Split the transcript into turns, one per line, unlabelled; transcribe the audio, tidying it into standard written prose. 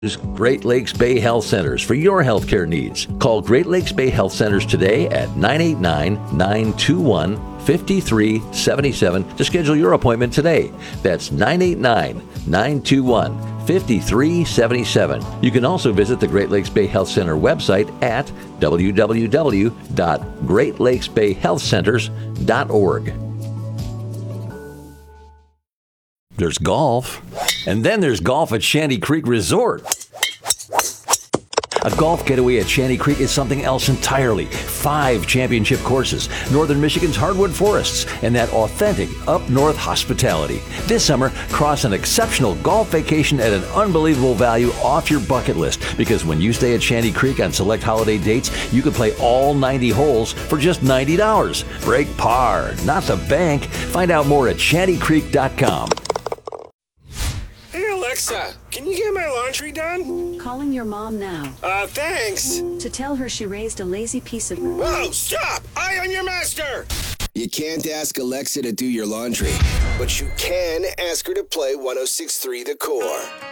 Great Lakes Bay Health Centers for your healthcare needs. Call Great Lakes Bay Health Centers today at 989-921-5377 to schedule your appointment today. That's 989-921-5377. You can also visit the Great Lakes Bay Health Center website at www.greatlakesbayhealthcenters.org. There's golf, and then there's golf at Shanty Creek Resort. A golf getaway at Shanty Creek is something else entirely. 5 championship courses, Northern Michigan's hardwood forests, and that authentic up-north hospitality. This summer, cross an exceptional golf vacation at an unbelievable value off your bucket list, because when you stay at Shanty Creek on select holiday dates, you can play all 90 holes for just $90. Break par, not the bank. Find out more at shantycreek.com.
Hey, Alexa, can you get my laundry done?
Calling your mom now.
Thanks.
To tell her she raised a lazy piece of...
Whoa, stop! I am your master!
You can't ask Alexa to do your laundry, but you can ask her to play 106.3 The Core.